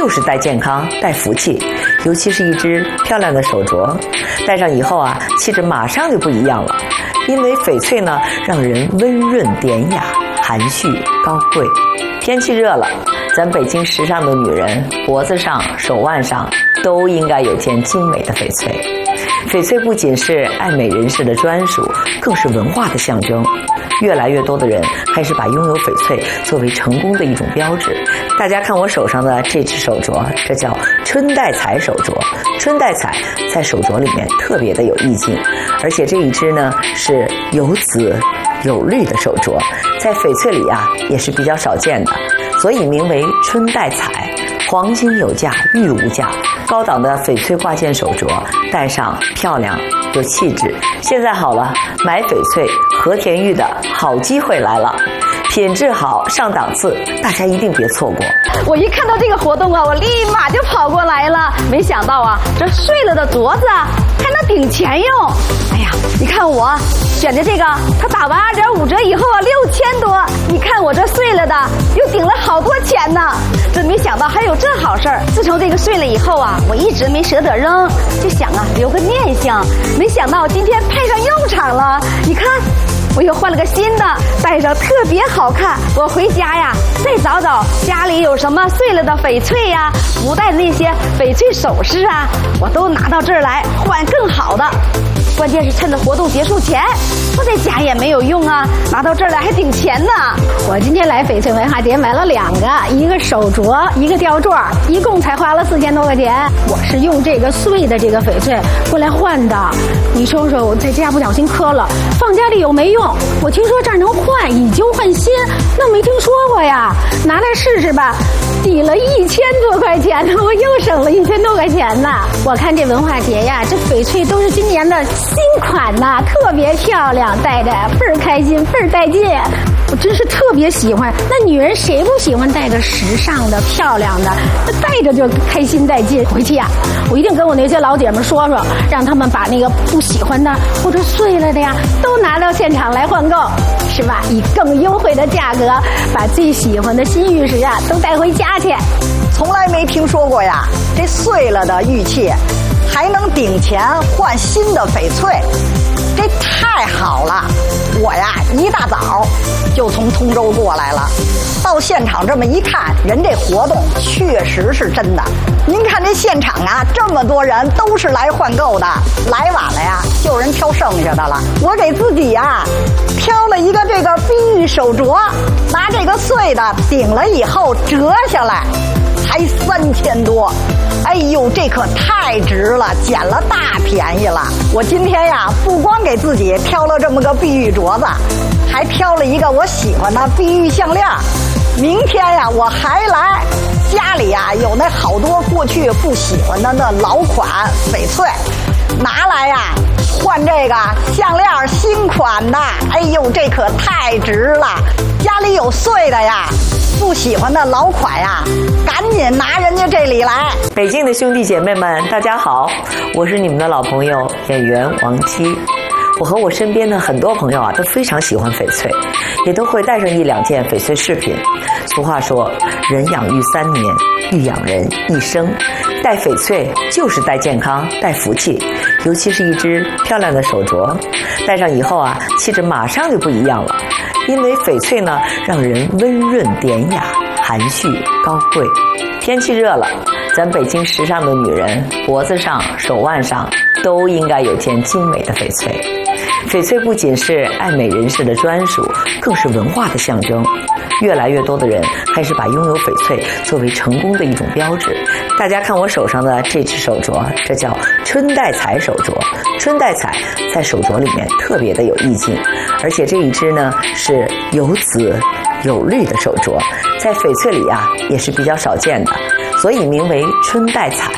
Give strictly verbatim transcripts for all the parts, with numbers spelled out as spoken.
就是带健康、带福气，尤其是一只漂亮的手镯，戴上以后啊，气质马上就不一样了。因为翡翠呢，让人温润典雅、含蓄高贵。天气热了，咱北京时尚的女人脖子上、手腕上都应该有件精美的翡翠。翡翠不仅是爱美人士的专属，更是文化的象征。越来越多的人开始把拥有翡翠作为成功的一种标志。大家看我手上的这只手镯，这叫春带彩手镯。春带彩在手镯里面特别的有意境，而且这一只呢是有紫有绿的手镯，在翡翠里啊也是比较少见的，所以名为春带彩。黄金有价，玉无价，高档的翡翠挂件手镯，戴上漂亮有气质。现在好了，买翡翠和田玉的好机会来了，品质好，上档次，大家一定别错过。 我一看到这个活动啊，我立马就跑过来了。没想到啊，这碎了的镯子还能顶钱用。哎呀，你看我选的这个，它打完二点五折以后啊，六千多。你看我这碎了的，又顶了好多钱呢。这没想到还有这好事儿。自从这个碎了以后啊，我一直没舍得扔，就想啊留个念想。没想到今天派上用场了。你看。我又换了个新的，戴上特别好看。我回家呀，再找找家里有什么碎了的翡翠呀，不戴的那些翡翠首饰啊，我都拿到这儿来换更好的。关键是趁着活动结束前，我在家也没有用啊，拿到这儿来还顶钱呢。 我今天来翡翠文化节买了两个，一个手镯，一个吊坠，一共才花了四千多块钱。我是用这个碎的这个翡翠过来换的。你说说，我在家不小心磕了，放家里有没用。我听说这儿能换，以旧换新，那没听说过呀。拿来试试吧，抵了一千多块钱呢，我又省了一千多块钱呢。我看这文化节呀，这翡翠都是今年的新款呐，特别漂亮，戴着倍儿开心，倍儿带劲。我真是特别喜欢。那女人谁不喜欢戴个时尚的、漂亮的？那戴着就开心带劲。回去呀、啊，我一定跟我那些老姐们说说，让他们把那个不喜欢的或者碎了的呀，都拿到现场来换购，是吧？以更优惠的价格，把最喜欢的新玉石啊都带回家去。 从来没听说过呀，这碎了的玉器还能顶钱换新的翡翠，这太好了！我呀一大早就从通州过来了，到现场这么一看，人这活动确实是真的。您看这现场啊，这么多人都是来换购的，来晚了呀，就有人挑剩下的了。我给自己呀挑了一个这个碧玉手镯，拿这个碎的顶了以后折下来，才三千多。哎呦，这可太值了，捡了大便宜了。我今天呀，不光给自己挑了这么个碧玉镯子，还挑了一个我喜欢的碧玉项链。明天呀，我还来，家里呀有那好多过去不喜欢的那老款翡翠，拿来呀换这个项链新款的。哎呦，这可太值了！家里有碎的呀，不喜欢的老款呀，赶紧拿人家这里来。 北京的兄弟姐妹们，大家好，我是你们的老朋友演员王姬。我和我身边的很多朋友啊，都非常喜欢翡翠，也都会带上一两件翡翠饰品。俗话说，人养玉三年，玉养人一生。戴翡翠就是带健康、带福气，尤其是一只漂亮的手镯，戴上以后啊，气质马上就不一样了。因为翡翠呢，让人温润典雅、含蓄高贵。天气热了，咱北京时尚的女人脖子上、手腕上都应该有件精美的翡翠。翡翠不仅是爱美人士的专属，更是文化的象征。越来越多的人开始把拥有翡翠作为成功的一种标志。大家看我手上的这只手镯，这叫春带彩手镯。春带彩在手镯里面特别的有意境，而且这一只呢是有紫有绿的手镯，在翡翠里啊也是比较少见的，所以名为春带彩。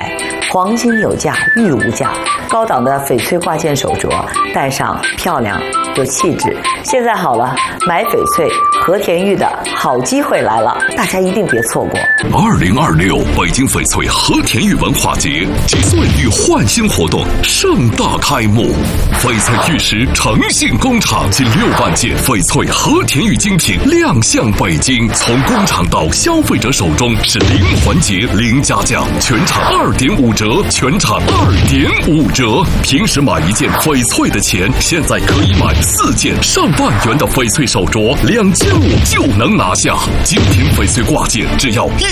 黄金有价，玉无价。高档的翡翠挂件手镯，戴上漂亮有气质。现在好了，买翡翠和田玉的好机会来了，大家一定别错过。 二零二六北京翡翠和田玉文化节及岁玉焕新活动盛大开幕，翡翠玉石诚信工厂近六万件翡翠和田玉精品亮相北京，从工厂到消费者手中是零环节零加价，全场二点五折，全场二点五折。平时买一件翡翠的钱，现在可以买四件上万元的翡翠手镯，两千五就能拿下。精品翡翠挂件只要